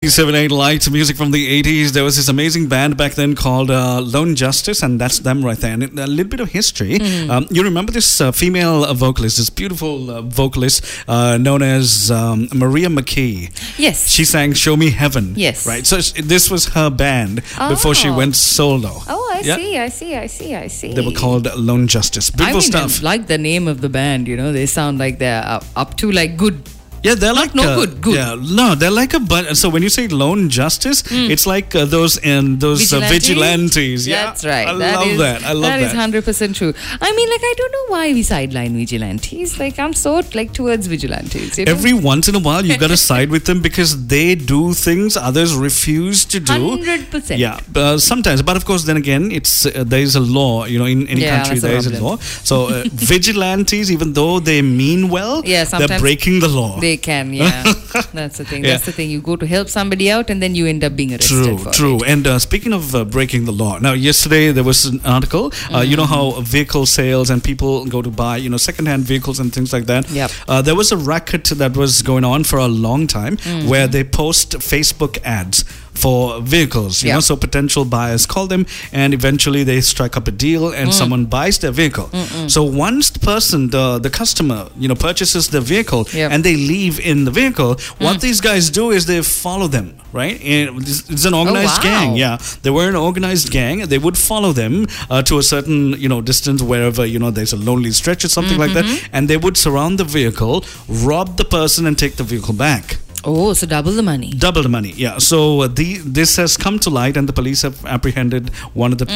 97.8 Light music from the 80s. There was this amazing band back then called Lone Justice, and that's them right there. And a little bit of history. You remember this female vocalist, this beautiful vocalist known as Maria McKee. Yes. She sang Show Me Heaven. Yes. Right? So this was her band before she went solo. Oh, I see. They were called Lone Justice. Beautiful stuff. I like the name of the band, they sound like they're up to like good. Yeah, they're like good. Yeah, no, they're like a bunch. So when you say Lone Justice, it's like those vigilantes. Yeah, that's right. I love that. That is 100% true. I mean, I don't know why we sideline vigilantes. I'm so towards vigilantes. Every once in a while, you got to side with them because they do things others refuse to do. 100%. Yeah, sometimes, but of course, then again, it's there is a law. In any country there is a law. So vigilantes, even though they mean well, they're breaking the law. They can, yeah. That's the thing. That's the thing. You go to help somebody out and then you end up being arrested for True. it. And speaking of breaking the law, now yesterday there was an article. You know how vehicle sales and people go to buy, second-hand vehicles and things like that. Yep. There was a racket that was going on for a long time where they post Facebook ads for vehicles, so potential buyers call them and eventually they strike up a deal and someone buys their vehicle. So once the person, the customer, purchases the vehicle and they leave in the vehicle, what these guys do is they follow them, right? And it's an organized gang. Yeah, they were an organized gang. They would follow them to a certain, distance wherever, there's a lonely stretch or something like that. And they would surround the vehicle, rob the person and take the vehicle back. Oh, so double the money. Double the money, yeah. So this has come to light and the police have apprehended one of the